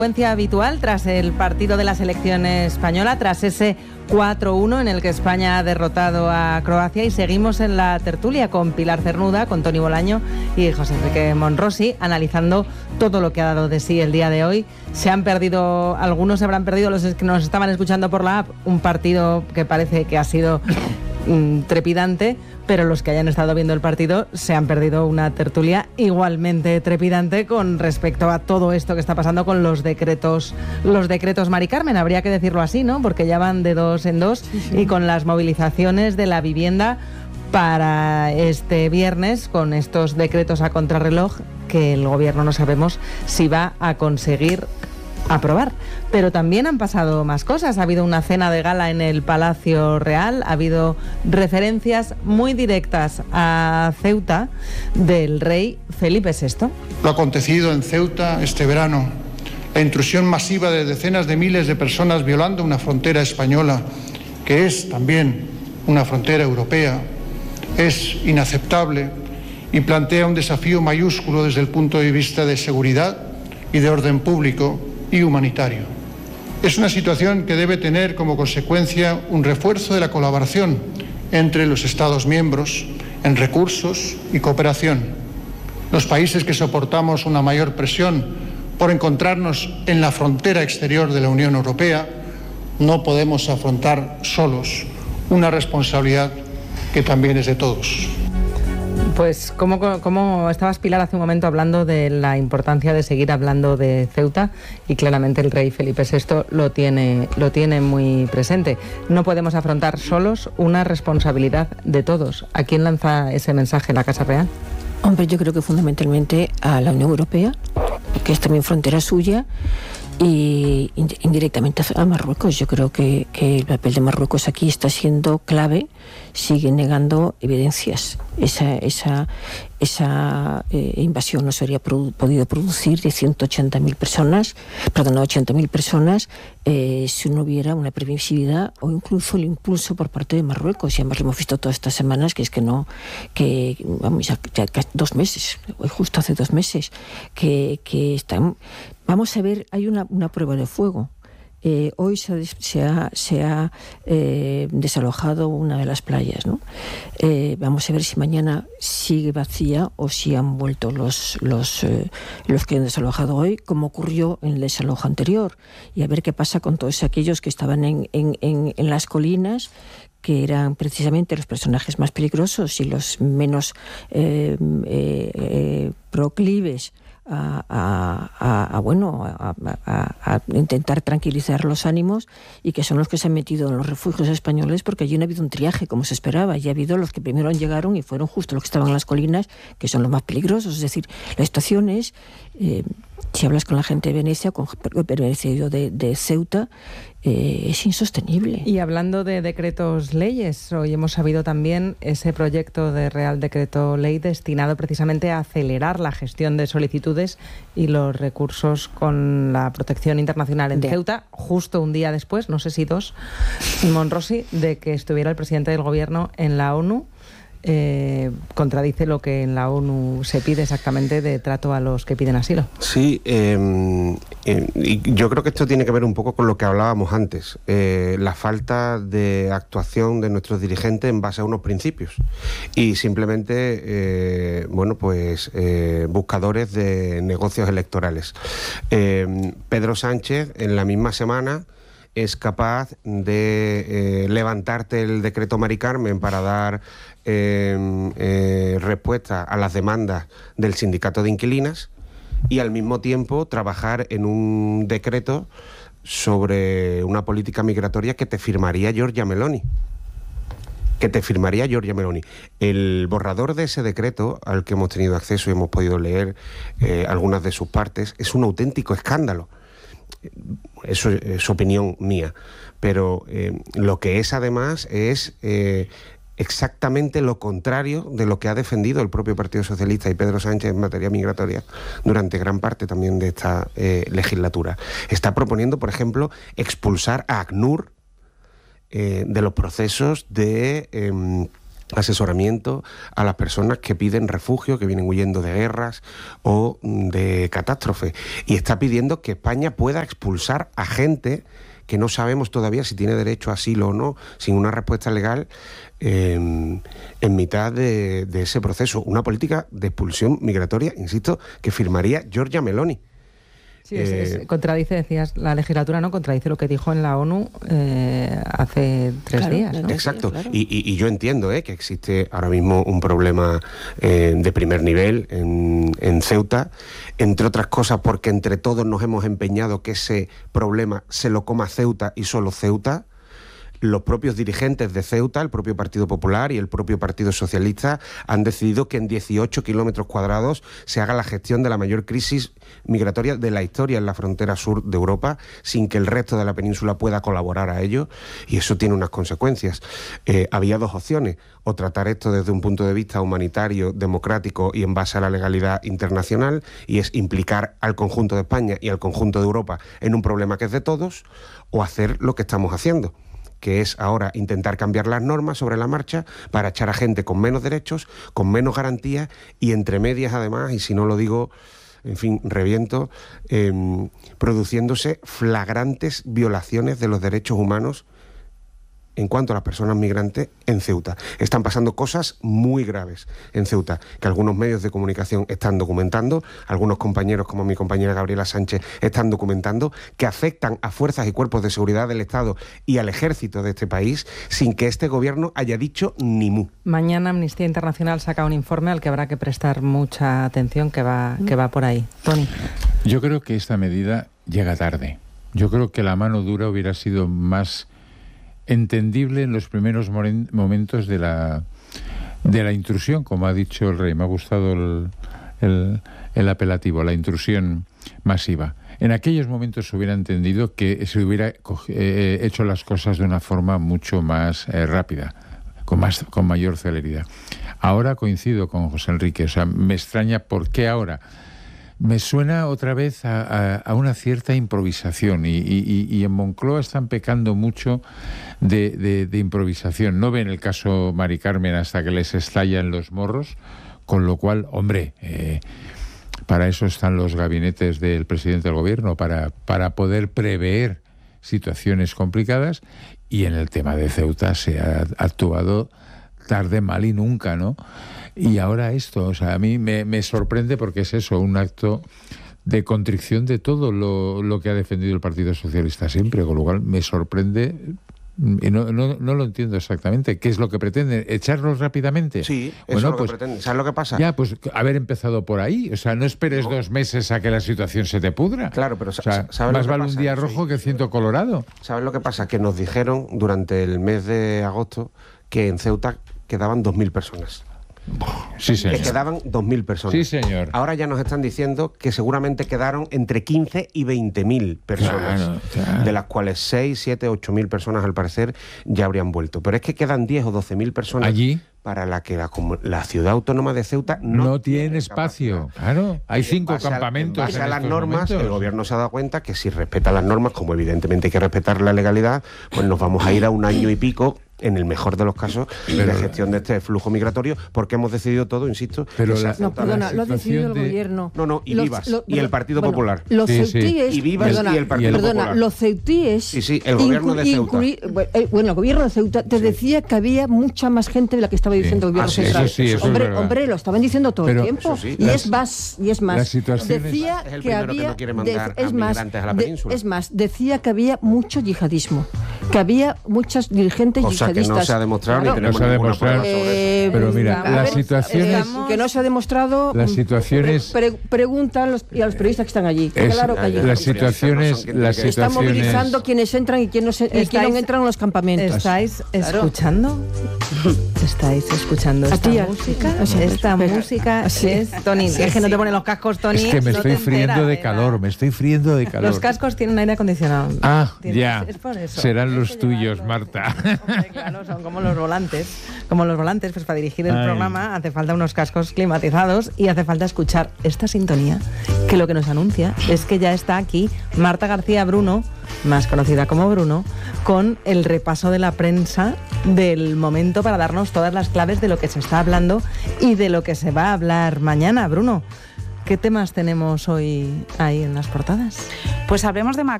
Secuencia habitual tras el partido de la selección española, tras ese 4-1 en el que España ha derrotado a Croacia, y seguimos en la tertulia con Pilar Cernuda, con Toni Bolaño y José Enrique Monrosi, analizando todo lo que ha dado de sí el día de hoy. Algunos se habrán perdido, los que nos estaban escuchando por la app, un partido que parece que ha sido trepidante, pero los que hayan estado viendo el partido se han perdido una tertulia igualmente trepidante con respecto a todo esto que está pasando con los decretos Mari Carmen, habría que decirlo así, ¿no? Porque ya van de dos en dos, sí. Y con las movilizaciones de la vivienda para este viernes, con estos decretos a contrarreloj que el gobierno no sabemos si va a conseguir aprobar. Pero también han pasado más cosas. Ha habido una cena de gala en el Palacio Real, ha habido referencias muy directas a Ceuta del rey Felipe VI. Lo acontecido en Ceuta este verano, la intrusión masiva de decenas de miles de personas violando una frontera española, que es también una frontera europea, es inaceptable y plantea un desafío mayúsculo desde el punto de vista de seguridad y de orden público y humanitario. Es una situación que debe tener como consecuencia un refuerzo de la colaboración entre los Estados miembros en recursos y cooperación. Los países que soportamos una mayor presión por encontrarnos en la frontera exterior de la Unión Europea no podemos afrontar solos una responsabilidad que también es de todos. Pues como estabas, Pilar, hace un momento hablando de la importancia de seguir hablando de Ceuta, y claramente el rey Felipe VI lo tiene muy presente. No podemos afrontar solos una responsabilidad de todos. ¿A quién lanza ese mensaje la Casa Real? Hombre, yo creo que fundamentalmente a la Unión Europea, que es también frontera suya, y indirectamente a Marruecos. Yo creo que el papel de Marruecos aquí está siendo clave. Sigue negando evidencias. Esa invasión no se habría podido producir de 80.000 personas si no hubiera una previsibilidad o incluso el impulso por parte de Marruecos. Y además lo hemos visto todas estas semanas, vamos, ya 2 meses, justo hace 2 meses, que están. Vamos a ver, hay una prueba de fuego. Hoy se ha desalojado una de las playas, ¿no? Vamos a ver si mañana sigue vacía o si han vuelto los que han desalojado hoy, como ocurrió en el desalojo anterior, y a ver qué pasa con todos aquellos que estaban en las colinas, que eran precisamente los personajes más peligrosos y los menos proclives a intentar tranquilizar los ánimos, y que son los que se han metido en los refugios españoles, porque allí no ha habido un triaje como se esperaba, y ha habido los que primero llegaron y fueron justo los que estaban en las colinas, que son los más peligrosos. Es decir, la situación es, si hablas con la gente de Venecia, con Venecia de Ceuta, es insostenible. Y hablando de decretos leyes, hoy hemos sabido también ese proyecto de Real Decreto Ley destinado precisamente a acelerar la gestión de solicitudes y los recursos con la protección internacional en Ceuta, justo un día después, no sé si 2, Monrosi, de que estuviera el presidente del gobierno en la ONU. Contradice lo que en la ONU se pide exactamente de trato a los que piden asilo. Sí, y yo creo que esto tiene que ver un poco con lo que hablábamos antes, la falta de actuación de nuestros dirigentes en base a unos principios y simplemente, buscadores de negocios electorales. Pedro Sánchez en la misma semana es capaz de levantarte el decreto Mari Carmen para dar respuesta a las demandas del sindicato de inquilinas, y al mismo tiempo trabajar en un decreto sobre una política migratoria que te firmaría Giorgia Meloni. El borrador de ese decreto, al que hemos tenido acceso y hemos podido leer algunas de sus partes, es un auténtico escándalo. Eso es opinión mía, pero lo que es además es exactamente lo contrario de lo que ha defendido el propio Partido Socialista y Pedro Sánchez en materia migratoria durante gran parte también de esta legislatura. Está proponiendo, por ejemplo, expulsar a ACNUR de los procesos de asesoramiento a las personas que piden refugio, que vienen huyendo de guerras o de catástrofes. Y está pidiendo que España pueda expulsar a gente que no sabemos todavía si tiene derecho a asilo o no, sin una respuesta legal en mitad de ese proceso. Una política de expulsión migratoria, insisto, que firmaría Giorgia Meloni. Sí, contradice, decías, la legislatura, ¿no? Contradice lo que dijo en la ONU hace 3 días, ¿no? Exacto. Claro. Y yo entiendo que existe ahora mismo un problema de primer nivel en Ceuta, entre otras cosas porque entre todos nos hemos empeñado que ese problema se lo coma Ceuta y solo Ceuta. Los propios dirigentes de Ceuta, el propio Partido Popular y el propio Partido Socialista han decidido que en 18 kilómetros cuadrados se haga la gestión de la mayor crisis migratoria de la historia en la frontera sur de Europa, sin que el resto de la península pueda colaborar a ello, y eso tiene unas consecuencias. Había 2 opciones: o tratar esto desde un punto de vista humanitario, democrático y en base a la legalidad internacional, y es implicar al conjunto de España y al conjunto de Europa en un problema que es de todos, o hacer lo que estamos haciendo, que es ahora intentar cambiar las normas sobre la marcha para echar a gente con menos derechos, con menos garantías y entre medias además, y si no lo digo, en fin, reviento, produciéndose flagrantes violaciones de los derechos humanos en cuanto a las personas migrantes en Ceuta. Están pasando cosas muy graves en Ceuta, que algunos medios de comunicación están documentando, algunos compañeros como mi compañera Gabriela Sánchez están documentando, que afectan a fuerzas y cuerpos de seguridad del Estado y al ejército de este país sin que este gobierno haya dicho ni mu. Mañana Amnistía Internacional saca un informe al que habrá que prestar mucha atención, que va por ahí. Tony. Yo creo que esta medida llega tarde. Yo creo que la mano dura hubiera sido más entendible en los primeros momentos de la intrusión, como ha dicho el rey. Me ha gustado el apelativo, la intrusión masiva. En aquellos momentos se hubiera entendido que se hubiera hecho las cosas de una forma mucho más rápida, con mayor celeridad. Ahora coincido con José Enrique, o sea, me extraña por qué ahora. Me suena otra vez a una cierta improvisación y en Moncloa están pecando mucho de improvisación. No ven el caso Mari Carmen hasta que les estallan los morros, con lo cual, hombre, para eso están los gabinetes del presidente del gobierno, para poder prever situaciones complicadas, y en el tema de Ceuta se ha actuado tarde, mal y nunca, ¿no? Y ahora esto, o sea, a mí me sorprende porque es eso, un acto de contrición de todo lo que ha defendido el Partido Socialista siempre, con lo cual me sorprende y no lo entiendo exactamente. ¿Qué es lo que pretenden? ¿Echarlos rápidamente? Sí, eso es lo que pretenden. ¿Sabes lo que pasa? Ya, pues haber empezado por ahí. O sea, no esperes 2 meses a que la situación se te pudra. Claro, pero ¿sabes más vale un día rojo que 100 colorado. ¿Sabes lo que pasa? Que nos dijeron durante el mes de agosto que en Ceuta quedaban 2.000 personas. Sí, señor. Que quedaban 2.000 personas. Sí, señor. Ahora ya nos están diciendo que seguramente quedaron entre 15 y 20.000 personas, claro. De las cuales 6, 7, 8.000 personas al parecer ya habrían vuelto. Pero es que quedan 10 o 12.000 personas allí para la que la ciudad autónoma de Ceuta no tiene espacio. Claro, hay 5 campamentos. En base a las normas, el gobierno se ha dado cuenta que si respeta las normas, como evidentemente hay que respetar la legalidad, pues nos vamos a ir a 1 año y pico, en el mejor de los casos, de gestión de este flujo migratorio, porque hemos decidido todo, insisto. Pero lo ha decidido el gobierno. Y Vivas y el Partido Popular. Los ceutíes, y Vivas y el Partido Popular. Los ceutíes. Sí, el gobierno de Ceuta. El gobierno de Ceuta te decía que había mucha más gente de la que estaba diciendo el gobierno central. Hombre, lo estaban diciendo todo el tiempo. Y es más. Decía que había. Es más, decía que había mucho yihadismo, que había muchas dirigentes yihadistas. Que no se ha demostrado ni tenemos ninguna prueba sobre eso. Pero mira, las situaciones que no se ha demostrado. Las situaciones. Preguntan a los periodistas que están allí. Claro que allí. Las situaciones. Están movilizando quienes entran y quienes no entran en los campamentos. ¿Estáis escuchando? ¿Estáis escuchando esta música? Esta música es Tony. Es que no te ponen los cascos, Tony. Es que me estoy friendo de calor. Los cascos tienen aire acondicionado. Ya. Es por eso. Serán los tuyos, Marta. Hombre, claro, son como los volantes. Pues para dirigir el programa hace falta unos cascos climatizados y hace falta escuchar esta sintonía, que lo que nos anuncia es que ya está aquí Marta García Bruno, más conocida como Bruno, con el repaso de la prensa del momento para darnos todas las claves de lo que se está hablando y de lo que se va a hablar mañana. Bruno, ¿qué temas tenemos hoy ahí en las portadas? Pues hablemos de Macron.